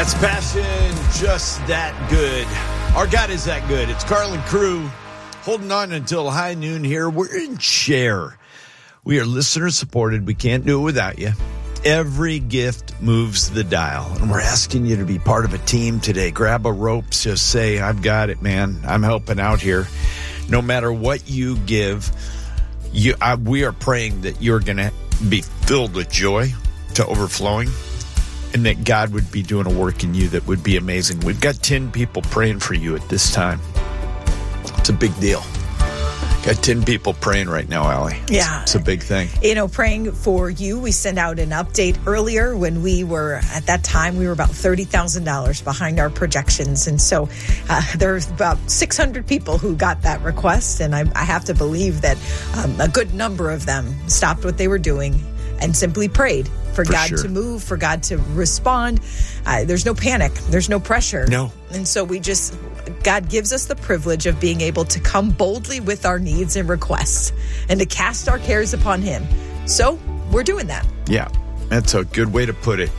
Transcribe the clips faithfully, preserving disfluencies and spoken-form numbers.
That's passion, just that good. Our God is that good. It's Carlin Crew holding on until high noon here. We're in share. We are listener supported. We can't do it without you. Every gift moves the dial, and we're asking you to be part of a team today. Grab a rope, just say, I've got it, man. I'm helping out here. No matter what you give, you, I, we are praying that you're going to be filled with joy to overflowing, and that God would be doing a work in you that would be amazing. We've got ten people praying for you at this time. It's a big deal. Got ten people praying right now, Allie. Yeah. It's, it's a big thing. You know, praying for you. We sent out an update earlier when we were, at that time, we were about thirty thousand dollars behind our projections. And so uh, there's about six hundred people who got that request. And I, I have to believe that um, a good number of them stopped what they were doing and simply prayed for, for God sure. to move, for God to respond. Uh, there's no panic. There's no pressure. No. And so we just... God gives us the privilege of being able to come boldly with our needs and requests and to cast our cares upon Him. So we're doing that. Yeah, that's a good way to put it.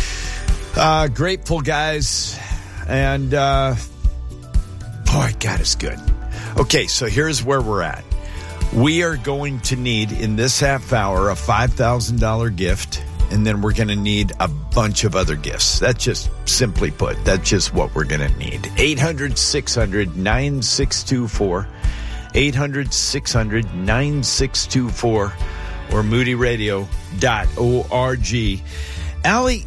Uh, grateful, guys. And, uh, boy, God is good. Okay, so here's where we're at. We are going to need, in this half hour, a five thousand dollars gift. And then we're going to need a bunch of other gifts. That's just simply put. That's just what we're going to need. eight hundred, six hundred, nine six two four. eight hundred, six hundred, nine six two four. Or moody radio dot org. Allie,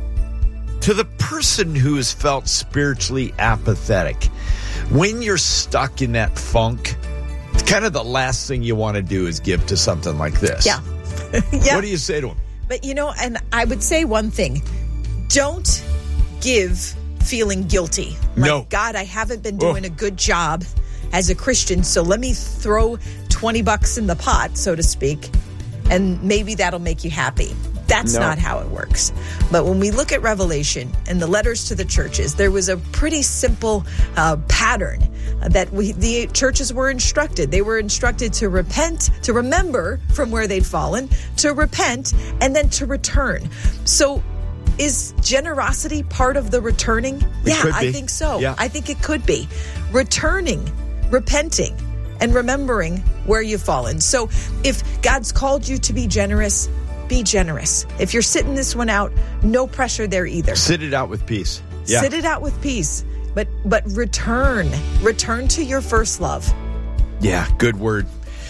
to the person who has felt spiritually apathetic, when you're stuck in that funk, it's kind of the last thing you want to do is give to something like this. Yeah. yeah. What do you say to him? But, you know, and I would say one thing. Don't give feeling guilty. Like, no. God, I haven't been doing oh. a good job as a Christian, so let me throw twenty bucks in the pot, so to speak, and maybe that'll make you happy. That's no. not how it works. But when we look at Revelation and the letters to the churches, there was a pretty simple uh, pattern that we, the churches were instructed. They were instructed to repent, to remember from where they'd fallen, to repent, and then to return. So is generosity part of the returning? It yeah, I think so. Yeah. I think it could be. Returning, repenting, and remembering where you've fallen. So if God's called you to be generous, be generous. If you're sitting this one out, no pressure there either. Sit it out with peace. Yeah. Sit it out with peace. But but return. Return to your first love. Yeah, good word.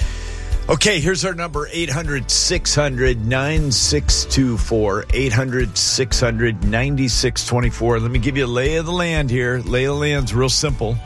Okay, here's our number, eight hundred, six hundred, nine six two four. eight hundred, six hundred, nine six two four. Let me give you a lay of the land here. Lay of the land's real simple.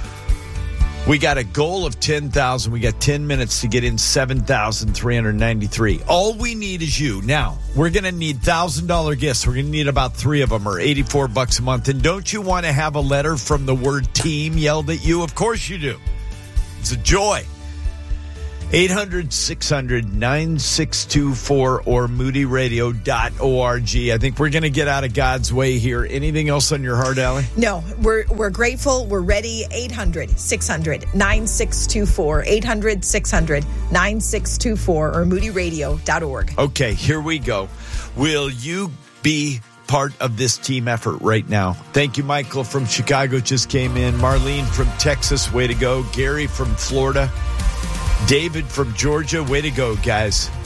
We got a goal of ten thousand. We got ten minutes to get in seven thousand three hundred ninety-three. All we need is you. Now, we're going to need one thousand dollars gifts. We're going to need about three of them, or eighty-four bucks a month. And don't you want to have a letter from the word team yelled at you? Of course you do. It's a joy. eight hundred, six hundred, nine six two four or moody radio dot org. I think we're going to get out of God's way here. Anything else on your heart, Allie? No, we're we're grateful. We're ready. eight hundred, six hundred, nine six two four. eight hundred, six hundred, nine six two four or moody radio dot org. Okay, here we go. Will you be part of this team effort right now? Thank you, Michael from Chicago just came in. Marlene from Texas, way to go. Gary from Florida. David from Georgia, way to go, guys.